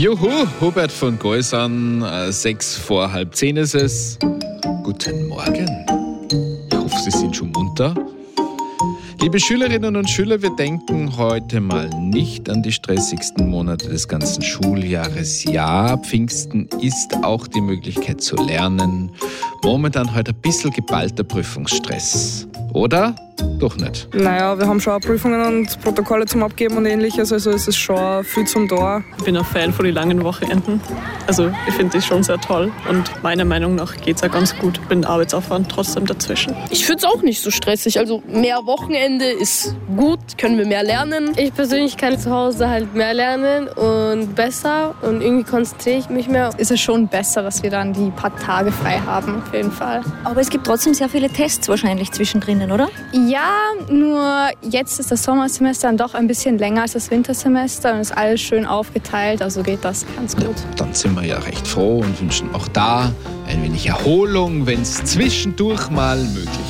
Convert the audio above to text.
Juhu, Hubert von Geusern, 6 vor halb 10 ist es. Guten Morgen. Ich hoffe, Sie sind schon munter. Liebe Schülerinnen und Schüler, wir denken heute mal nicht an die stressigsten Monate des ganzen Schuljahres. Ja, Pfingsten ist auch die Möglichkeit zu lernen. Momentan heute ein bisschen geballter Prüfungsstress. Oder? Doch nicht. Naja, wir haben schon auch Prüfungen und Protokolle zum Abgeben und ähnliches, also es ist schon viel zum Tor. Ich bin ein Fan von den langen Wochenenden. Also ich finde das schon sehr toll und meiner Meinung nach geht es auch ganz gut. Ich bin Arbeitsaufwand trotzdem dazwischen. Ich finde es auch nicht so stressig. Also mehr Wochenende ist gut, können wir mehr lernen. Ich persönlich kann zu Hause halt mehr lernen und besser und irgendwie konzentriere ich mich mehr. Ist es schon besser, dass wir dann die paar Tage frei haben, auf jeden Fall. Aber es gibt trotzdem sehr viele Tests wahrscheinlich zwischendrin, oder? Ja, nur jetzt ist das Sommersemester dann doch ein bisschen länger als das Wintersemester und ist alles schön aufgeteilt, also geht das ganz gut. Ja, dann sind wir ja recht froh und wünschen auch da ein wenig Erholung, wenn es zwischendurch mal möglich